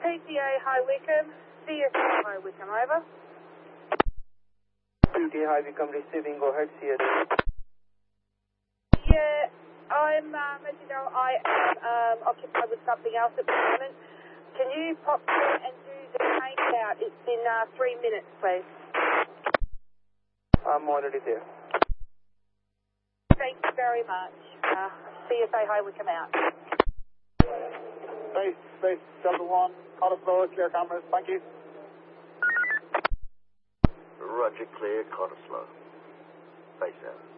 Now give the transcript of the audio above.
PTA High Wycombe, CSA High Wycombe, over. PTA High Wycombe receiving, go ahead, CSA. Yeah, I'm, as you know, I am occupied with something else at the moment. Can you pop in and do the change out? It's in 3 minutes, please. I'm already there. Thank you very much. CSA High Wycombe out. Base, Delta 1, auto flow, clear cameras, thank you. Roger, clear, Cottesloe. Base out.